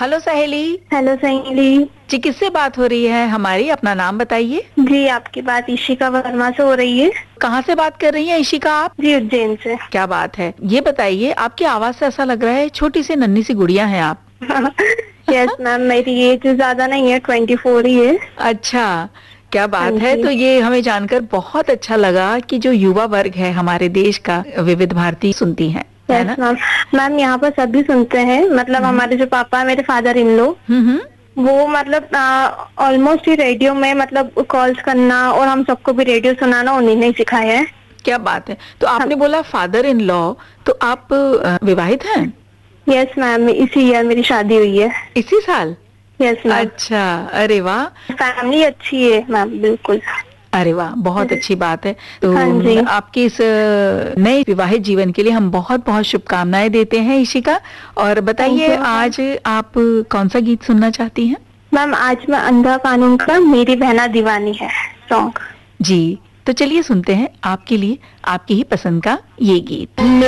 Hello सहेली। Hello सहेली जी, किससे बात हो रही है हमारी? अपना नाम बताइए। जी। आपकी बात इशिका वर्मा से हो रही है। कहाँ से बात कर रही हैं इशिका आप? जी, उज्जैन से। क्या बात है। ये बताइए, आपकी आवाज से ऐसा लग रहा है छोटी सी नन्ही सी गुड़िया हैं आप। यस मैम, मेरी एज ज्यादा नहीं है, 24 ही है। अच्छा, क्या हाँ बात है। जी। तो ये हमें जानकर बहुत अच्छा लगा कि जो युवा वर्ग है हमारे देश का, विविध भारती सुनती है यस ना? मैम। मैम यहाँ पर सभी सुनते हैं, मतलब हम्म हमारे जो पापा है, मेरे फादर इन लो, हम्म। वो मतलब ऑलमोस्ट ही रेडियो में मतलब कॉल्स करना और हम सबको भी रेडियो सुनाना उन्हीं ने सिखाया है। क्या बात है। तो हम। आपने बोला फादर इन लॉ, तो आप विवाहित हैं? यस मैम, इसी ईयर मेरी शादी हुई है। इसी साल? Yes ma'am. अच्छा, अरे वाह। फैमिली अच्छी है मैम, बिल्कुल। अरे वाह, बहुत अच्छी बात है। तो हाँ जी। आपके इस नए विवाहित जीवन के लिए हम बहुत बहुत शुभकामनाएं देते हैं इशिका। और थैंक बताइए, यू मैम। आज आप कौन सा गीत सुनना चाहती हैं? मैम आज मैं अंधा कानून का मेरी बहना दीवानी है सॉन्ग। जी, तो चलिए सुनते हैं आपके लिए आपकी ही पसंद का ये गीत।